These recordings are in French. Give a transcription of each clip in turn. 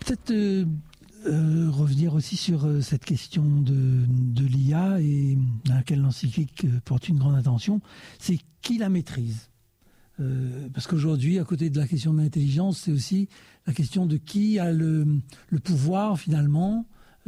Peut-être revenir aussi sur cette question de l'IA et à laquelle l'encyclique porte une grande attention, c'est qui la maîtrise. Parce qu'aujourd'hui, à côté de la question de l'intelligence, c'est aussi la question de qui a le pouvoir finalement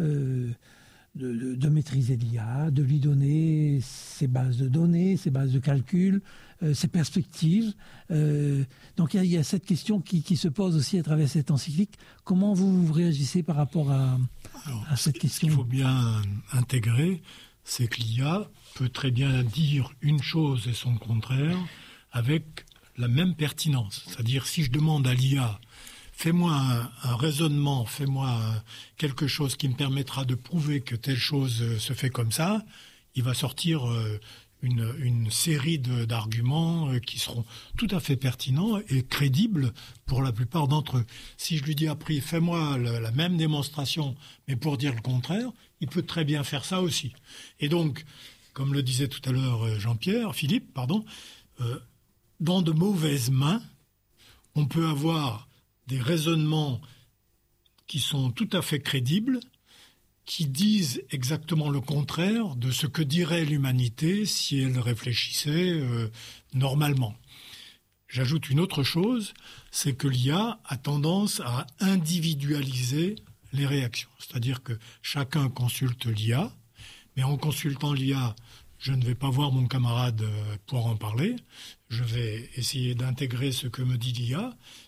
de maîtriser l'IA, de lui donner ses bases de données, ses bases de calcul, ses perspectives. Donc il y a cette question qui se pose aussi à travers cette encyclique. Comment vous réagissez par rapport à cette question ? Ce qu'il faut bien intégrer, c'est que l'IA peut très bien dire une chose et son contraire avec la même pertinence. C'est-à-dire, si je demande à l'IA, fais-moi un raisonnement, fais-moi quelque chose qui me permettra de prouver que telle chose se fait comme ça, il va sortir une série d'arguments qui seront tout à fait pertinents et crédibles pour la plupart d'entre eux. Si je lui dis après, fais-moi la même démonstration, mais pour dire le contraire, il peut très bien faire ça aussi. Et donc, comme le disait tout à l'heure Philippe, dans de mauvaises mains, on peut avoir des raisonnements qui sont tout à fait crédibles, qui disent exactement le contraire de ce que dirait l'humanité si elle réfléchissait normalement. J'ajoute une autre chose, c'est que l'IA a tendance à individualiser les réactions. C'est-à-dire que chacun consulte l'IA, mais en consultant l'IA, je ne vais pas voir mon camarade pour en parler. Je vais essayer d'intégrer ce que me dit l'IA,